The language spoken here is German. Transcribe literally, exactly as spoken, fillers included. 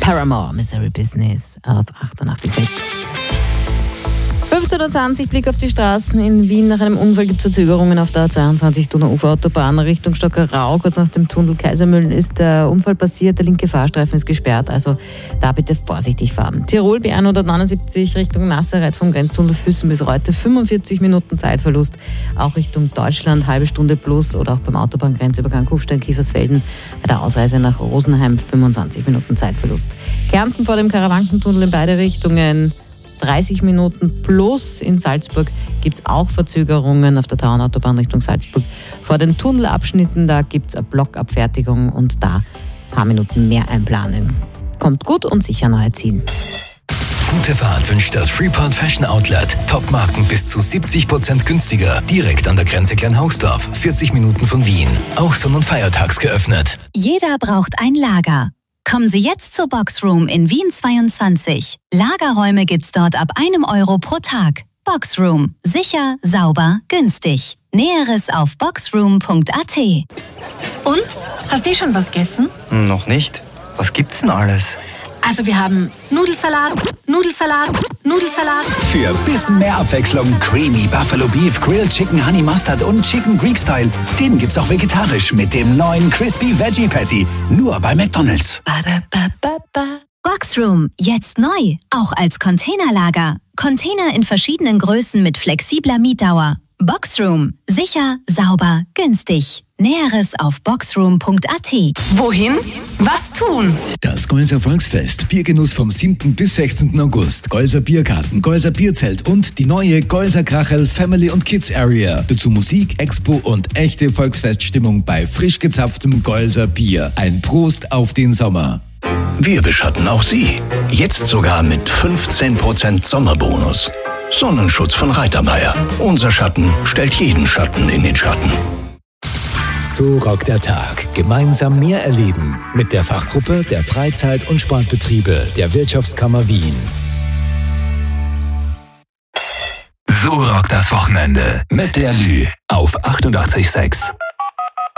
Paramore, Misery Business auf achtundachtzig Komma sechs. fünfzehn Uhr zwanzig, Blick auf die Straßen. In Wien nach einem Unfall gibt es Verzögerungen auf der A zweiundzwanzig Donauufer-Autobahn Richtung Stockerau. Kurz nach dem Tunnel Kaisermühlen ist der Unfall passiert. Der linke Fahrstreifen ist gesperrt, also da bitte vorsichtig fahren. Tirol B hundertneunundsiebzig Richtung Nazareth vom Grenztunnel Füssen bis Reute fünfundvierzig Minuten Zeitverlust. Auch Richtung Deutschland halbe Stunde plus oder auch beim Autobahngrenzübergang Kufstein-Kiefersfelden bei der Ausreise nach Rosenheim fünfundzwanzig Minuten Zeitverlust. Kärnten vor dem Karawankentunnel in beide Richtungen dreißig Minuten plus. In Salzburg gibt es auch Verzögerungen auf der Tauernautobahn Richtung Salzburg. Vor den Tunnelabschnitten, da gibt es eine Blockabfertigung und da ein paar Minuten mehr einplanen. Kommt gut und sicher neu ziehen. Gute Fahrt wünscht das Freeport Fashion Outlet. Top-Marken bis zu siebzig Prozent günstiger. Direkt an der Grenze Kleinhausdorf, vierzig Minuten von Wien. Auch sonn- und feiertags geöffnet. Jeder braucht ein Lager. Kommen Sie jetzt zur Boxroom in Wien zweiundzwanzig. Lagerräume gibt's dort ab einem Euro pro Tag. Boxroom. Sicher, sauber, günstig. Näheres auf boxroom punkt a t. Und? Hast du schon was gegessen? Noch nicht. Was gibt's denn alles? Also wir haben Nudelsalat, Nudelsalat, Nudelsalat. Für bisschen mehr Abwechslung Creamy Buffalo Beef, Grilled Chicken Honey Mustard und Chicken Greek Style. Den gibt's auch vegetarisch mit dem neuen Crispy Veggie Patty. Nur bei McDonald's. Boxroom. Jetzt neu. Auch als Containerlager. Container in verschiedenen Größen mit flexibler Mietdauer. Boxroom. Sicher, sauber, günstig. Näheres auf boxroom punkt a t. Wohin? Was tun? Das Golser Volksfest. Biergenuss vom siebten bis sechzehnten August. Golser Biergarten, Golser Bierzelt und die neue Golser Krachel Family und Kids Area. Dazu Musik, Expo und echte Volksfeststimmung bei frisch gezapftem Golser Bier. Ein Prost auf den Sommer. Wir beschatten auch Sie. Jetzt sogar mit fünfzehn Prozent Sommerbonus. Sonnenschutz von Reitermeier. Unser Schatten stellt jeden Schatten in den Schatten. So rockt der Tag. Gemeinsam mehr erleben mit der Fachgruppe der Freizeit- und Sportbetriebe der Wirtschaftskammer Wien. So rockt das Wochenende mit der Lü auf achtundachtzig Komma sechs.